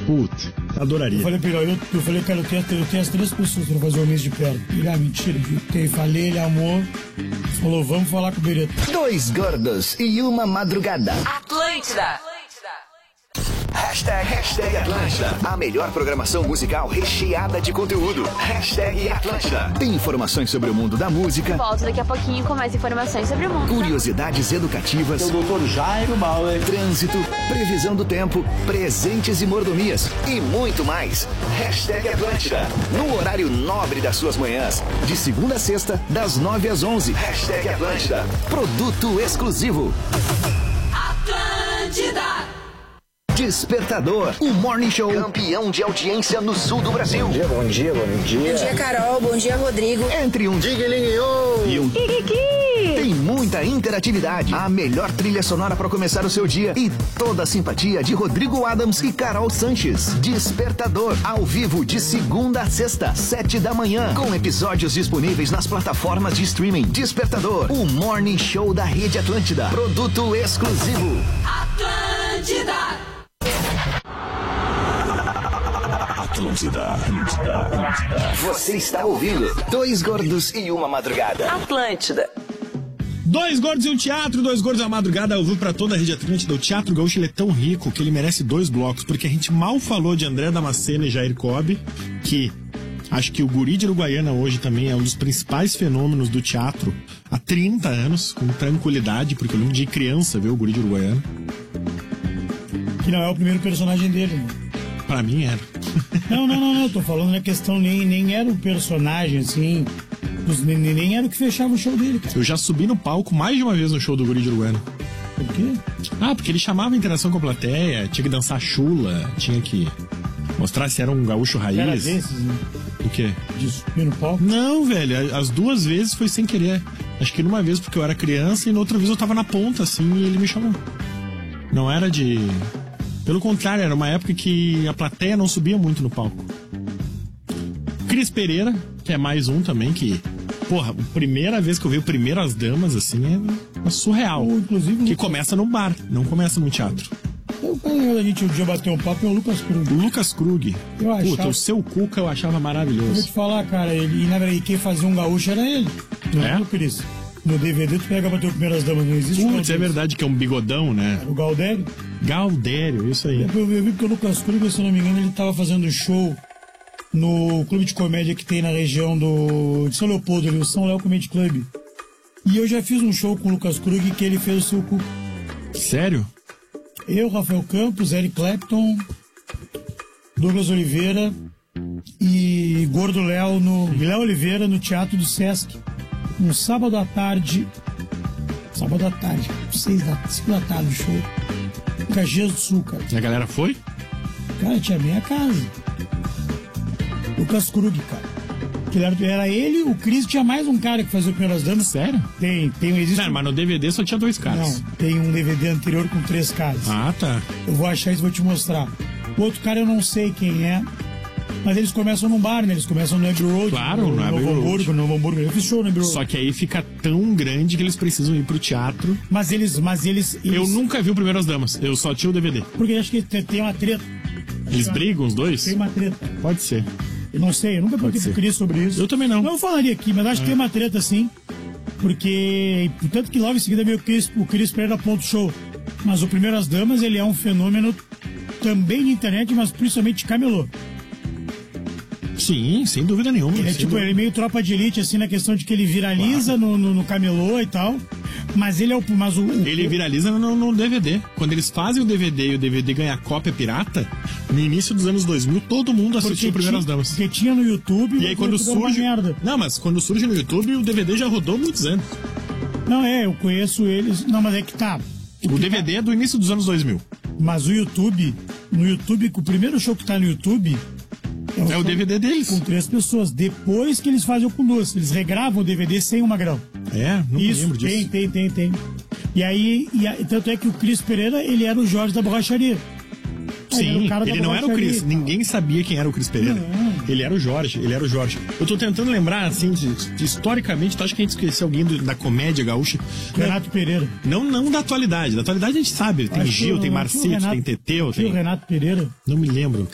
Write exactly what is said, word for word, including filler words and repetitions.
Putz, adoraria. Eu falei pra ele, eu, eu falei, cara, eu tenho, eu tenho as três pessoas pra fazer o mês de perto. Ele, ah, mentira, eu tenho, falei, ele amou. Falou, vamos falar com o Beretta. Dois gordos e uma madrugada. Atlântida. Hashtag, hashtag Atlântida. A melhor programação musical recheada de conteúdo. Hashtag Atlântida. Tem informações sobre o mundo da música. Volto daqui a pouquinho com mais informações sobre o mundo. Curiosidades educativas. O doutor Jairo Bauer. Trânsito, previsão do tempo, presentes e mordomias. E muito mais. Hashtag Atlântida. No horário nobre das suas manhãs. De segunda a sexta, das nove às onze. Hashtag Atlântida. Produto exclusivo. Atlântida. Despertador, o Morning Show, campeão de audiência no sul do Brasil. Bom dia, bom dia, bom dia. Bom dia, Carol. Bom dia, Rodrigo. Entre um Digue-Linho e um Kikiki. Tem muita interatividade. A melhor trilha sonora para começar o seu dia e toda a simpatia de Rodrigo Adams e Carol Sanches. Despertador, ao vivo de segunda a sexta, sete da manhã, com episódios disponíveis nas plataformas de streaming. Despertador, o Morning Show da Rede Atlântida. Produto exclusivo. Atlântida. Atlântida, Atlântida, Atlântida. Você está ouvindo Dois Gordos e uma Madrugada. Atlântida. Dois gordos e um teatro, dois gordos e uma madrugada, ao vivo pra toda a Rede Atlântida. O Teatro Gaúcho, ele é tão rico que ele merece dois blocos, porque a gente mal falou de André Damasceno e Jair Cobe, que acho que o guri de Uruguaiana hoje também é um dos principais fenômenos do teatro há trinta anos, com tranquilidade, porque eu lembro de criança ver o guri de Uruguaiana. Que não é o primeiro personagem dele, né? Pra mim era. Não, não, não, não, tô falando na questão, nem, nem era o personagem, assim, dos, nem, nem era o que fechava o show dele, cara. Eu já subi no palco mais de uma vez no show do guri de Uruguaiana. Por quê? Ah, porque ele chamava a interação com a plateia, tinha que dançar chula, tinha que mostrar se era um gaúcho raiz. Era desses, né? O quê? De subir no palco? Não, velho, as duas vezes foi sem querer. Acho que numa vez porque eu era criança e na outra vez eu tava na ponta, assim, e ele me chamou. Não era de... Pelo contrário, era uma época que a plateia não subia muito no palco. Cris Pereira, que é mais um também, que... Porra, a primeira vez que eu vi o Primeiras Damas, assim, é, é surreal. Ou, inclusive, que começa no bar, não começa no teatro. O cara, a gente um dia bateu um papo, é o Lucas Krug. O Lucas Krug. Eu achava... Puta, o Seu Cuca eu achava Eu vou maravilhoso. te falar, cara, ele, e na verdade quem fazia um gaúcho era ele. Não É? era o Cris. No D V D tu pega pra ter o Primeiras Damas, não existe. Putz, é verdade que é um bigodão, né? Era o Galdério. Galdério, isso aí. Eu, eu vi que o Lucas Krug, se eu não me engano, ele tava fazendo show no clube de comédia que tem na região do, de São Leopoldo, ali, o São Léo Comedy Club. E eu já fiz um show com o Lucas Krug que ele fez o Seu Cuca. Sério? Eu, Rafael Campos, Eric Clapton, Douglas Oliveira e Gordo Léo, no Léo Oliveira, no Teatro do Sesc. Um sábado à tarde, sábado à tarde, seis da, cinco da tarde, show. Caxias do Sul, cara. E a galera foi? Cara, tinha meia casa. Lucas Krug, cara. Que ele era, era ele, o Cris, tinha mais um cara que fazia o Primeiras Damas. Sério? Tem, tem, existe... Não, mas no D V D só tinha dois caras. Não, tem um D V D anterior com três caras. Ah, tá. Eu vou achar isso e vou te mostrar. O outro cara eu não sei quem é, mas eles começam num bar, né? Eles começam no Abbey Road. Claro, no, no Abbey Novo Road. Hamburgo, no Novo Hamburgo. Eu fiz show no Abbey Road. Só que aí fica tão grande que eles precisam ir pro teatro. Mas eles, mas eles... eles... Eu nunca vi o Primeiras Damas, eu só tinha o D V D. Porque acho que tem, tem uma treta. Eles brigam, os dois? Tem uma treta. Pode ser. Eu não sei, eu nunca perguntei pro Cris sobre isso. Eu também não. Não falaria aqui, mas acho que tem uma treta sim. Porque, tanto que logo em seguida veio o Cris, o Cris Pereira ponto show. Mas o Primeiras Damas, ele é um fenômeno também de internet, mas principalmente de camelô. Sim, sem dúvida nenhuma. Ele é sem tipo, dúvida. ele é meio tropa de elite, assim, na questão de que ele viraliza no, no, no camelô e tal. Mas ele é o. Mas o, o Ele viraliza no, no D V D. Quando eles fazem o D V D e o D V D ganha cópia pirata, no início dos anos dois mil, todo mundo assistiu Primeiras tinha, Damas. Porque tinha no YouTube. E aí quando surge. Merda. Não, mas quando surge no YouTube, o D V D já rodou muitos anos. Não, é, eu conheço eles. Não, mas é que tá. O, que D V D tá... é do início dos anos dois mil. Mas o YouTube, no YouTube, o primeiro show que tá no YouTube. É o, é o D V D deles. Com três pessoas. Depois que eles fazem o com duas. Eles regravam o D V D sem o Magrão. É, não Isso, lembro disso. Tem, tem, tem, tem. E aí, e a, tanto é que o Cris Pereira, ele era o Jorge da borracharia. Sim, ele, era ele não era o Cris. Ninguém sabia quem era o Cris Pereira. Não. Ele era o Jorge, ele era o Jorge. Eu tô tentando lembrar, assim, de, de, historicamente, tu acha que a gente esqueceu alguém do, da comédia gaúcha? Renato Pereira. Não, não da atualidade. Da atualidade a gente sabe. Tem Acho Gil, que, tem Marcito, tem Teteu. Tem... o Renato Pereira. Não me lembro.